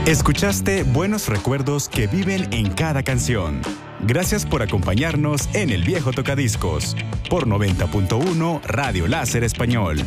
Escuchaste buenos recuerdos que viven en cada canción. Gracias por acompañarnos en El Viejo Tocadiscos por 90.1 Radio Láser Español.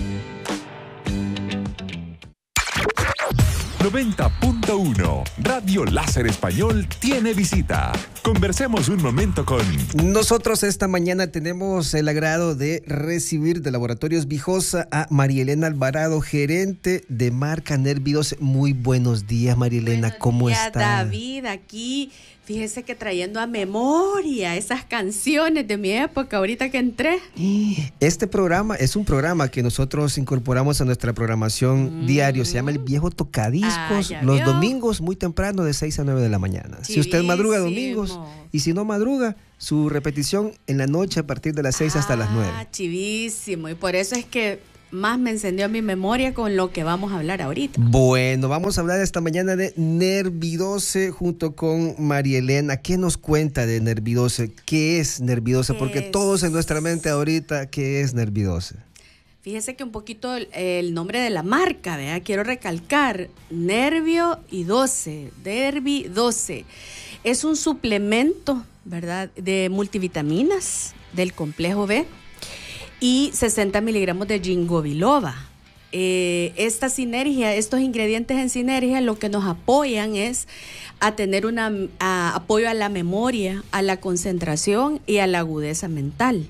90.1 Radio Láser Español tiene visita. Conversemos un momento con... Nosotros esta mañana tenemos el agrado de recibir de Laboratorios Vijosa a María Elena Alvarado, gerente de marca Nervi12. Muy buenos días, María Elena, ¿cómo está? David, aquí, fíjese que trayendo a memoria esas canciones de mi época, ahorita que entré. Este programa es un programa que nosotros incorporamos a nuestra programación diario. Se llama El Viejo Tocadiscos, los domingos muy temprano de 6 a 9 de la mañana. Chivísimo. Si usted madruga domingos y si no madruga, su repetición en la noche a partir de las 6 hasta las 9. Chivísimo. Y por eso es que más me encendió mi memoria con lo que vamos a hablar ahorita. Bueno, vamos a hablar esta mañana de Nervi12 junto con María Elena. ¿Qué nos cuenta de Nervi12? ¿Qué es Nervi12? Porque todos en nuestra mente ahorita, ¿qué es Nervi12? Fíjese que un poquito el nombre de la marca, ¿verdad? Quiero recalcar, Nervio y 12, Nervi12. Es un suplemento, ¿verdad?, de multivitaminas del complejo B y 60 miligramos de ginkgo biloba. Esta sinergia, estos ingredientes en sinergia, lo que nos apoyan es a tener apoyo a la memoria, a la concentración y a la agudeza mental.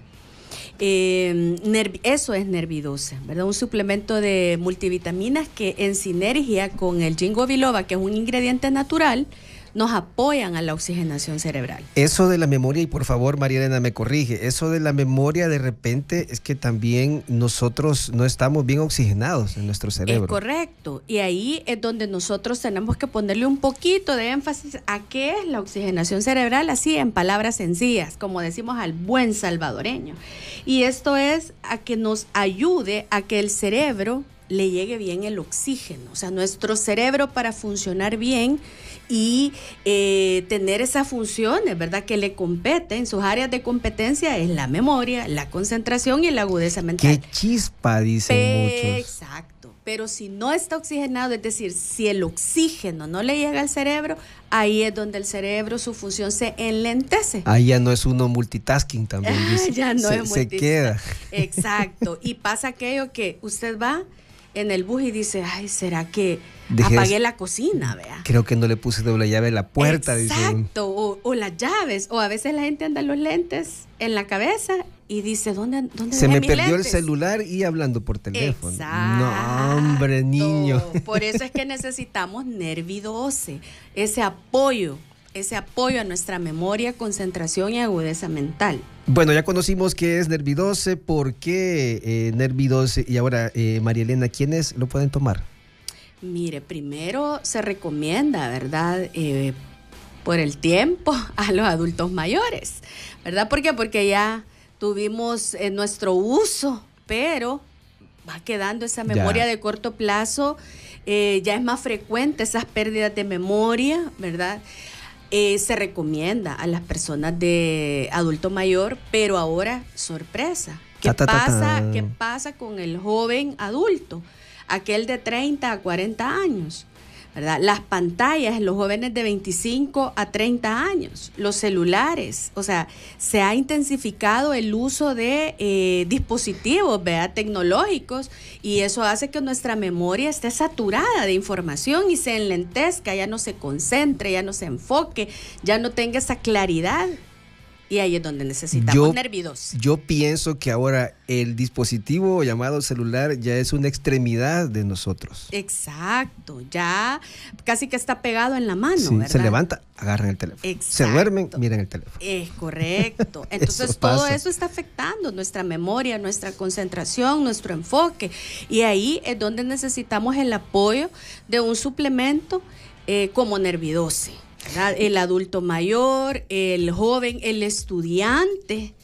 Eso es Nervi12, ¿verdad? Un suplemento de multivitaminas que en sinergia con el ginkgo biloba, que es un ingrediente natural, nos apoyan a la oxigenación cerebral. Eso de la memoria, y por favor, María Elena me corrige, eso de la memoria de repente es que también nosotros no estamos bien oxigenados en nuestro cerebro. Es correcto, y ahí es donde nosotros tenemos que ponerle un poquito de énfasis a qué es la oxigenación cerebral, así en palabras sencillas, como decimos al buen salvadoreño. Y esto es a que nos ayude a que el cerebro le llegue bien el oxígeno, o sea, nuestro cerebro para funcionar bien y tener esas funciones, ¿verdad?, que le competen, sus áreas de competencia es la memoria, la concentración y la agudeza mental. ¡Qué chispa!, dicen muchos. Exacto, pero si no está oxigenado, es decir, si el oxígeno no le llega al cerebro, ahí es donde el cerebro, su función se enlentece. Ahí ya no es uno multitasking también, dice. Ya no es multitasking. Se queda. Exacto, y pasa aquello que usted va en el bus y dice, ay, ¿será que apagué la cocina, vea? Creo que no le puse doble llave a la puerta. Exacto, o las llaves, o a veces la gente anda los lentes en la cabeza y dice, ¿dónde se me perdió lentes? El celular y hablando por teléfono. Exacto. No, hombre, niño. Por eso es que necesitamos Nervi12, ese apoyo a nuestra memoria, concentración y agudeza mental. Bueno, ya conocimos qué es Nervi12, por qué Nervi12, y ahora, María Elena, ¿quiénes lo pueden tomar? Mire, primero se recomienda, ¿verdad?, por el tiempo a los adultos mayores, ¿verdad? ¿Por qué? Porque ya tuvimos nuestro uso, pero va quedando esa memoria de corto plazo, ya es más frecuente esas pérdidas de memoria, ¿verdad? Se recomienda a las personas de adulto mayor, pero ahora, sorpresa, ¿qué pasa con el joven adulto? Aquel de 30 a 40 años, ¿verdad? Las pantallas en los jóvenes de 25 a 30 años, los celulares, o sea, se ha intensificado el uso de dispositivos, ¿verdad?, tecnológicos, y eso hace que nuestra memoria esté saturada de información y se enlentezca, ya no se concentre, ya no se enfoque, ya no tenga esa claridad. Y ahí es donde necesitamos Nervi12. Yo pienso que ahora el dispositivo llamado celular ya es una extremidad de nosotros. Exacto, ya casi que está pegado en la mano, sí, ¿verdad? Se levanta, agarran el teléfono. Exacto. Se duermen, miran el teléfono. Es correcto. Entonces todo eso está afectando nuestra memoria, nuestra concentración, nuestro enfoque. Y ahí es donde necesitamos el apoyo de un suplemento como Nervi12. ¿Verdad? El adulto mayor, el joven, el estudiante.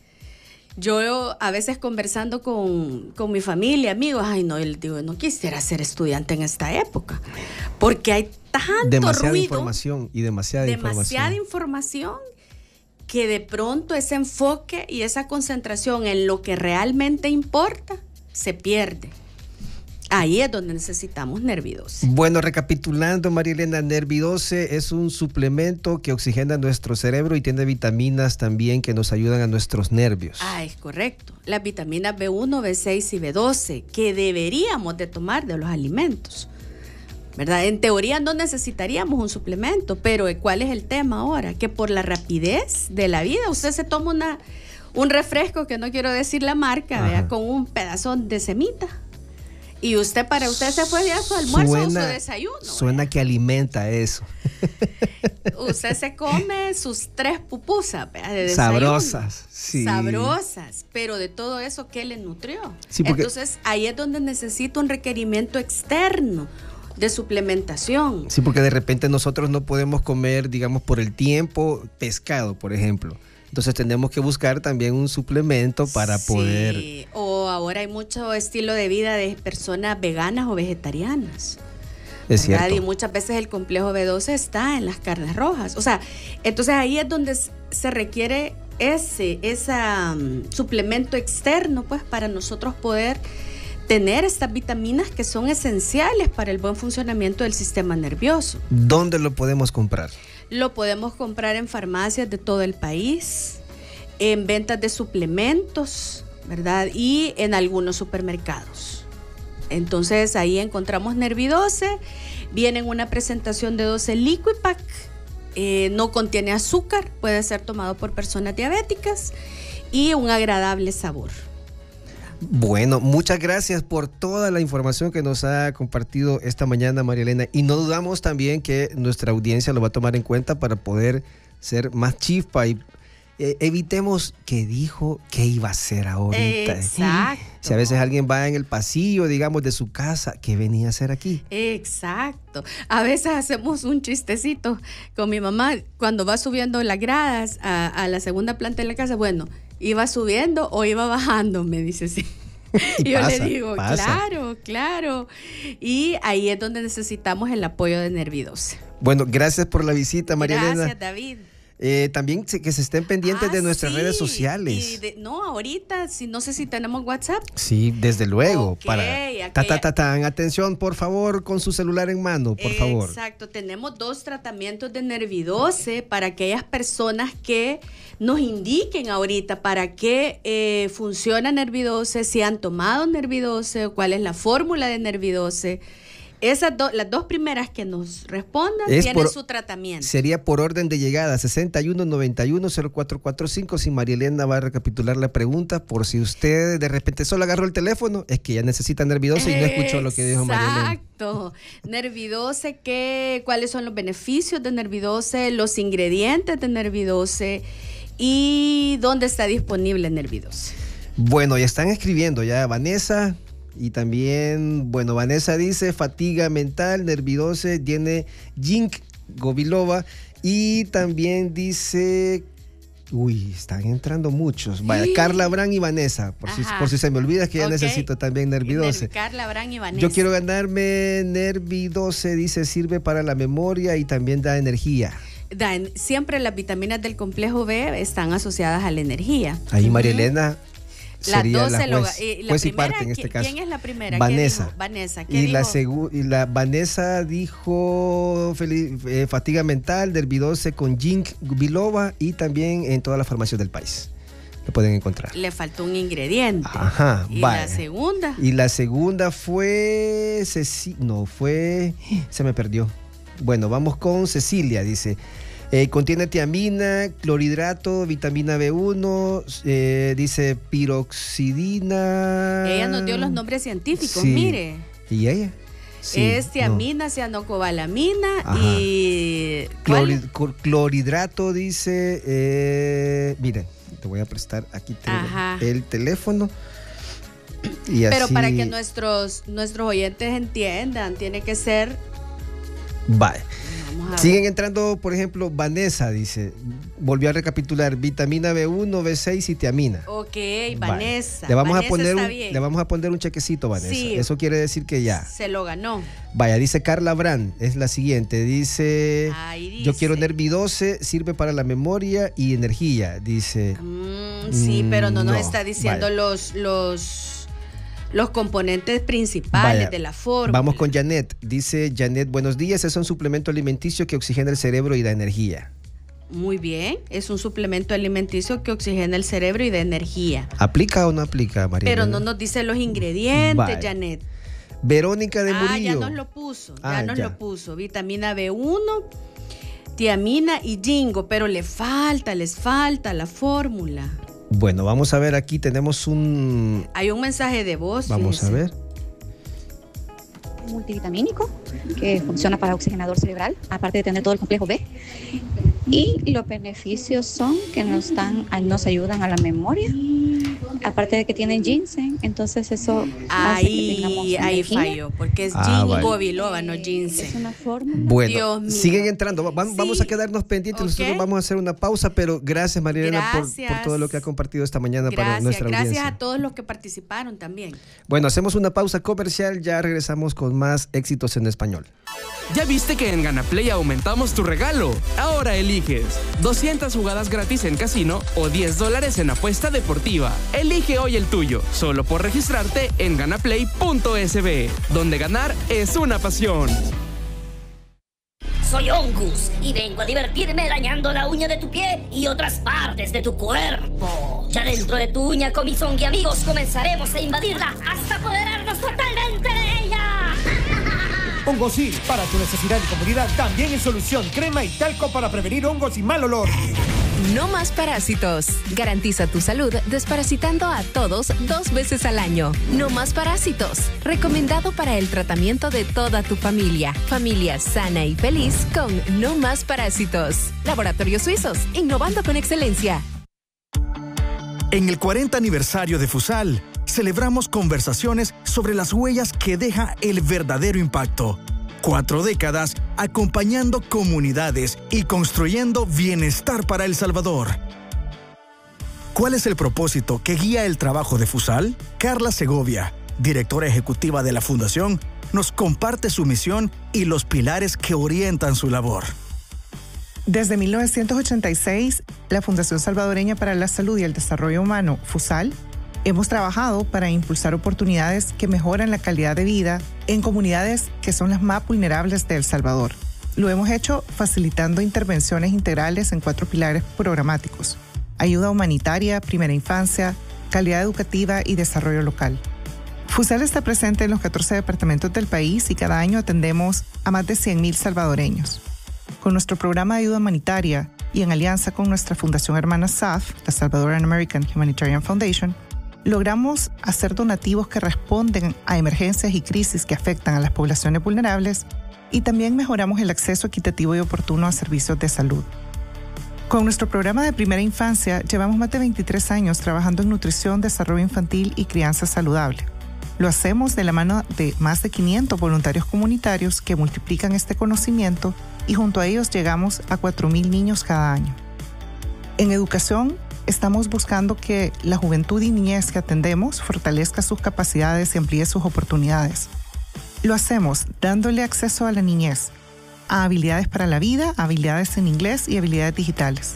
Yo a veces conversando con mi familia, amigos, digo, no quisiera ser estudiante en esta época, porque hay tanto ruido, información y demasiada información que de pronto ese enfoque y esa concentración en lo que realmente importa se pierde. Ahí es donde necesitamos Nervi-12. Bueno, recapitulando, María Elena, Nervi-12 es un suplemento que oxigena nuestro cerebro y tiene vitaminas también que nos ayudan a nuestros nervios. Es correcto. Las vitaminas B1, B6 y B12 que deberíamos de tomar de los alimentos, ¿verdad? En teoría no necesitaríamos un suplemento, pero ¿cuál es el tema ahora? Que por la rapidez de la vida, usted se toma un refresco, que no quiero decir la marca, ¿verdad? Con un pedazo de semita. Y para usted se fue ya su almuerzo o su desayuno. Suena que alimenta eso. Usted se come sus 3 pupusas de desayuno. Sabrosas, sí. Sabrosas, pero de todo eso, ¿qué le nutrió? Sí, entonces, ahí es donde necesita un requerimiento externo de suplementación. Sí, porque de repente nosotros no podemos comer, digamos, por el tiempo, pescado, por ejemplo. Entonces tenemos que buscar también un suplemento para poder... Sí, o ahora hay mucho estilo de vida de personas veganas o vegetarianas. Es cierto. Y muchas veces el complejo B12 está en las carnes rojas. O sea, entonces ahí es donde se requiere ese suplemento externo, pues, para nosotros poder tener estas vitaminas que son esenciales para el buen funcionamiento del sistema nervioso. ¿Dónde lo podemos comprar? Lo podemos comprar en farmacias de todo el país, en ventas de suplementos, ¿verdad? Y en algunos supermercados. Entonces ahí encontramos Nervi-12, viene en una presentación de 12 Liquipack, no contiene azúcar, puede ser tomado por personas diabéticas y un agradable sabor. Bueno, muchas gracias por toda la información que nos ha compartido esta mañana, María Elena, y no dudamos también que nuestra audiencia lo va a tomar en cuenta para poder ser más chispa y evitemos que dijo que iba a hacer ahorita. Exacto. Si a veces alguien va en el pasillo, digamos, de su casa, ¿qué venía a hacer aquí? Exacto. A veces hacemos un chistecito con mi mamá cuando va subiendo las gradas a la segunda planta de la casa. Bueno, ¿iba subiendo o iba bajando? Me dice sí. Y yo le digo, claro. Y ahí es donde necesitamos el apoyo de Nervi-12. Bueno, gracias por la visita, María Elena. Gracias, David. También que se estén pendientes de nuestras redes sociales. Ahorita, no sé si tenemos WhatsApp. Sí, desde luego. Okay, Atención, por favor, con su celular en mano, por favor. Exacto, tenemos 2 tratamientos de Nervi-12 para aquellas personas que nos indiquen ahorita para qué funciona Nervi-12, si han tomado Nervi-12, cuál es la fórmula de Nervi-12. Las 2 primeras que nos respondan tienen su tratamiento. Sería por orden de llegada, 6191-0445. Si María Elena va a recapitular la pregunta, por si usted de repente solo agarró el teléfono, es que ya necesita Nervi-12 y no escuchó lo que dijo María Elena. Exacto. Nervi-12, ¿cuáles son los beneficios de Nervi-12, los ingredientes de Nervi-12 y dónde está disponible Nervi-12? Bueno, ya están escribiendo ya Vanessa. Y también, bueno, Vanessa dice fatiga mental, Nervi-12, tiene zinc, biloba. Y también dice, están entrando muchos. Vaya, Carla Brand y Vanessa, por si se me olvida que ya necesito también Nervi-12. Carla Brand y Vanessa. Yo quiero ganarme Nervi-12, dice, sirve para la memoria y también da energía. Siempre las vitaminas del complejo B están asociadas a la energía. Ahí María Elena... Las 12 juez y parte en este caso. ¿Quién es la primera? Vanessa. Vanessa. Y la Vanessa dijo fatiga mental, Nervi-12 con zinc, biloba y también en todas las farmacias del país. Lo pueden encontrar. Le faltó un ingrediente. Ajá. ¿Y la segunda? Y la segunda fue... se me perdió. Bueno, vamos con Cecilia, dice... contiene tiamina, clorhidrato, vitamina B1, dice piroxidina. Ella nos dio los nombres científicos, sí. Mire. ¿Y ella? Sí, es tiamina, cianocobalamina y... Clorhidrato, dice... miren, te voy a prestar aquí el teléfono. Y pero así... para que nuestros oyentes entiendan, tiene que ser... Vale. Siguen entrando, por ejemplo, Vanessa dice, volvió a recapitular, vitamina B1, B6 y tiamina. Ok, Vanessa. Le vamos a poner un chequecito, Vanessa. Sí, eso quiere decir que ya. Se lo ganó. Vaya, dice Carla Brand, es la siguiente. Dice, yo quiero Nervi-12, sirve para la memoria y energía. Dice. Sí, pero no nos está diciendo los los componentes principales de la fórmula. Vamos con Janet. Dice Janet, buenos días, es un suplemento alimenticio que oxigena el cerebro y da energía. Muy bien, es un suplemento alimenticio que oxigena el cerebro y da energía. ¿Aplica o no aplica, María? Pero no nos dice los ingredientes, Janet. Verónica de Murillo. Ya nos lo puso. Vitamina B1, tiamina y ginkgo, pero les falta la fórmula. Bueno, vamos a ver, aquí tenemos Hay un mensaje de voz. Vamos a ver. Multivitamínico que funciona para oxigenador cerebral, aparte de tener todo el complejo B. Y los beneficios son que nos ayudan a la memoria, aparte de que tienen ginseng, entonces eso hace que tengamos ahí falló, porque es ginkgo biloba, no ginseng. Es una fórmula. Bueno, siguen entrando, vamos a quedarnos pendientes, nosotros vamos a hacer una pausa, pero gracias, María Elena, por todo lo que ha compartido esta mañana para nuestra audiencia. Gracias a todos los que participaron también. Bueno, hacemos una pausa comercial, ya regresamos con más éxitos en español. ¿Ya viste que en Ganaplay aumentamos tu regalo? Ahora eliges 200 jugadas gratis en casino o $10 en apuesta deportiva. Elige hoy el tuyo, solo por registrarte en ganaplay.sb, donde ganar es una pasión. Soy Ongus y vengo a divertirme dañando la uña de tu pie y otras partes de tu cuerpo. Ya dentro de tu uña con mis Ongi amigos comenzaremos a invadirla hasta apoderarnos totalmente de ella. Hongosil, para tu necesidad de comodidad, también en solución, crema y talco para prevenir hongos y mal olor. No más parásitos. Garantiza tu salud desparasitando a todos 2 veces al año. No más parásitos. Recomendado para el tratamiento de toda tu familia. Familia sana y feliz con No más parásitos. Laboratorios Suizos, innovando con excelencia. En el 40 aniversario de Fusal, celebramos conversaciones sobre las huellas que deja el verdadero impacto. 4 décadas acompañando comunidades y construyendo bienestar para El Salvador. ¿Cuál es el propósito que guía el trabajo de Fusal? Carla Segovia, directora ejecutiva de la Fundación, nos comparte su misión y los pilares que orientan su labor. Desde 1986, la Fundación Salvadoreña para la Salud y el Desarrollo Humano, FUSAL, hemos trabajado para impulsar oportunidades que mejoran la calidad de vida en comunidades que son las más vulnerables de El Salvador. Lo hemos hecho facilitando intervenciones integrales en 4 pilares programáticos: ayuda humanitaria, primera infancia, calidad educativa y desarrollo local. FUSAL está presente en los 14 departamentos del país y cada año atendemos a más de 100,000 salvadoreños. Con nuestro programa de ayuda humanitaria y en alianza con nuestra fundación hermana SAF, la Salvadoran American Humanitarian Foundation, logramos hacer donativos que responden a emergencias y crisis que afectan a las poblaciones vulnerables y también mejoramos el acceso equitativo y oportuno a servicios de salud. Con nuestro programa de primera infancia llevamos más de 23 años trabajando en nutrición, desarrollo infantil y crianza saludable. Lo hacemos de la mano de más de 500 voluntarios comunitarios que multiplican este conocimiento y junto a ellos llegamos a 4,000 niños cada año. En educación, estamos buscando que la juventud y niñez que atendemos fortalezca sus capacidades y amplíe sus oportunidades. Lo hacemos dándole acceso a la niñez, a habilidades para la vida, habilidades en inglés y habilidades digitales.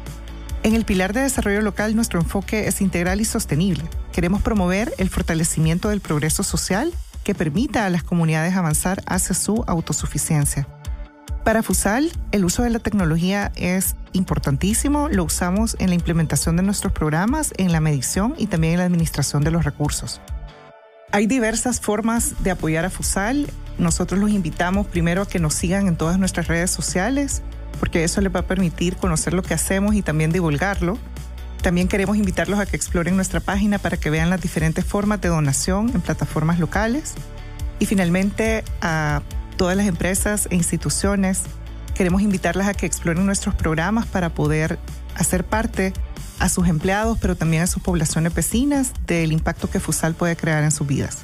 En el pilar de desarrollo local, nuestro enfoque es integral y sostenible. Queremos promover el fortalecimiento del progreso social que permita a las comunidades avanzar hacia su autosuficiencia. Para FUSAL, el uso de la tecnología es importantísimo. Lo usamos en la implementación de nuestros programas, en la medición y también en la administración de los recursos. Hay diversas formas de apoyar a FUSAL. Nosotros los invitamos primero a que nos sigan en todas nuestras redes sociales, porque eso les va a permitir conocer lo que hacemos y también divulgarlo. También queremos invitarlos a que exploren nuestra página para que vean las diferentes formas de donación en plataformas locales. Y finalmente, a todas las empresas e instituciones, queremos invitarlas a que exploren nuestros programas para poder hacer parte a sus empleados, pero también a sus poblaciones vecinas, del impacto que FUSAL puede crear en sus vidas.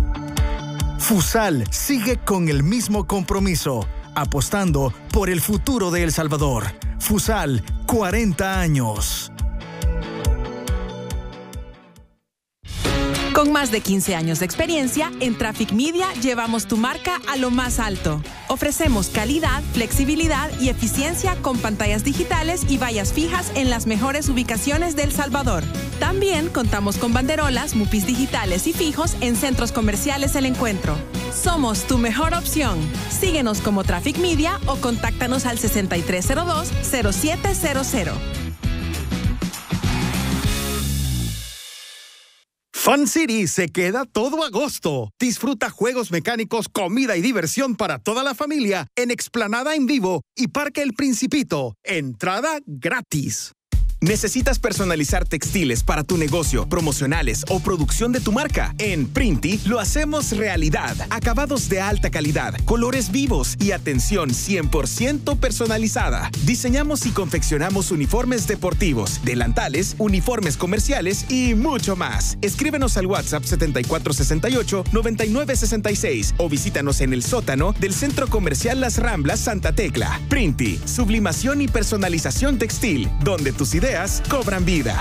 FUSAL sigue con el mismo compromiso, apostando por el futuro de El Salvador. FUSAL, 40 años. Con más de 15 años de experiencia, en Traffic Media llevamos tu marca a lo más alto. Ofrecemos calidad, flexibilidad y eficiencia con pantallas digitales y vallas fijas en las mejores ubicaciones de El Salvador. También contamos con banderolas, mupis digitales y fijos en centros comerciales El Encuentro. Somos tu mejor opción. Síguenos como Traffic Media o contáctanos al 6302-0700. Fun City se queda todo agosto. Disfruta juegos mecánicos, comida y diversión para toda la familia en Explanada en Vivo y Parque El Principito. Entrada gratis. ¿Necesitas personalizar textiles para tu negocio, promocionales o producción de tu marca? En Printi lo hacemos realidad. Acabados de alta calidad, colores vivos y atención 100% personalizada. Diseñamos y confeccionamos uniformes deportivos, delantales, uniformes comerciales y mucho más. Escríbenos al WhatsApp 7468-9966 o visítanos en el sótano del Centro Comercial Las Ramblas Santa Tecla. Printi, sublimación y personalización textil, donde tus ideas cobran vida.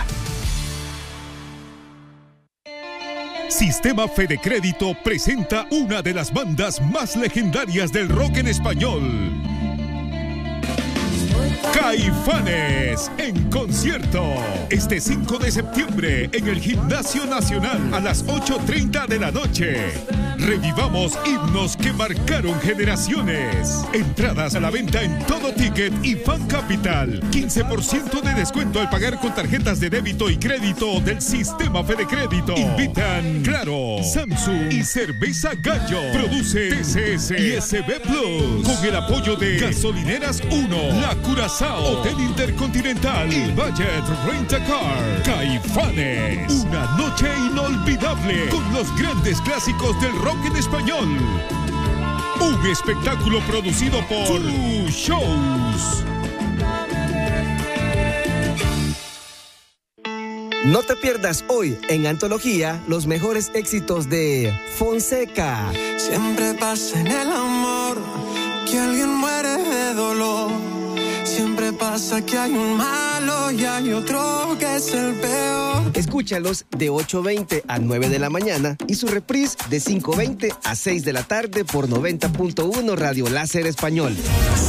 Sistema Fede Crédito presenta una de las bandas más legendarias del rock en español. Caifanes en concierto este 5 de septiembre en el Gimnasio Nacional a las 8:30 de la noche. Revivamos himnos que marcaron generaciones. Entradas a la venta en Todo Ticket y Fan Capital. 15% de descuento al pagar con tarjetas de débito y crédito del Sistema Fede Crédito. Invitan Claro, Samsung y Cerveza Gallo. Produce TCS y SB Plus. Con el apoyo de Gasolineras 1, La Curazao, Hotel Intercontinental y Budget Rent-A-Car. Caifanes. Una noche inolvidable con los grandes clásicos del rock en español. Un espectáculo producido por Two Shows. No te pierdas hoy en Antología los mejores éxitos de Fonseca. Siempre pasa en el amor que alguien muere de dolor. Siempre pasa que hay un malo y hay otro que es el peor. Escúchalos de 8:20 a 9 de la mañana y su reprise de 5:20 a 6 de la tarde por 90.1 Radio Láser Español.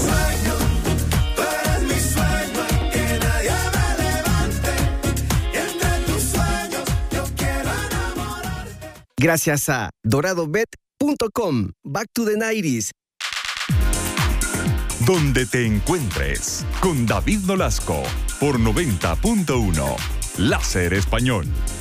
Gracias a doradobet.com. Back to the 90s. Donde te encuentres, con David Nolasco, por 90.1 Láser Español.